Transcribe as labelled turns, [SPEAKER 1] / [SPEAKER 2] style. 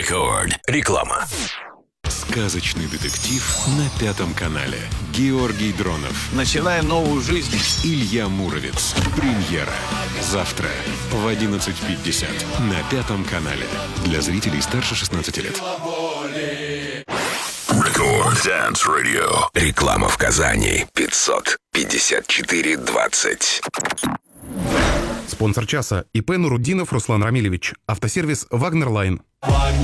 [SPEAKER 1] Рекорд. Реклама.
[SPEAKER 2] Сказочный детектив на Пятом канале. Георгий Дронов.
[SPEAKER 3] Начинаем новую жизнь.
[SPEAKER 2] Илья Муромец. Премьера. Завтра в 11:50 на Пятом канале. Для зрителей старше 16 лет.
[SPEAKER 1] Рекорд Dance Radio. Реклама в Казани. 500-54-20.
[SPEAKER 4] Спонсор часа ИП Нуруддинов Руслан Рамилевич. Автосервис «Вагнер Лайн».